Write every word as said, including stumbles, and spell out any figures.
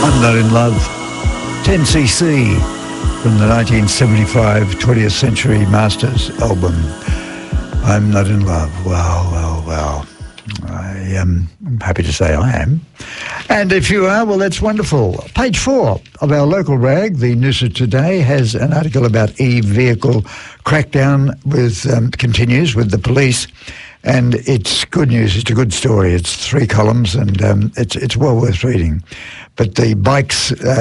I'm Not In Love, ten C C from the nineteen seventy-five twentieth Century Masters album. I'm Not In Love. Well, well, well. I am happy to say I am. And if you are, well, that's wonderful. Page four of our local rag, the Noosa Today, has an article about e-vehicle crackdown with um, continues with the police. And it's good news. It's a good story. It's three columns, and um, it's it's well worth reading. But the bikes... Uh,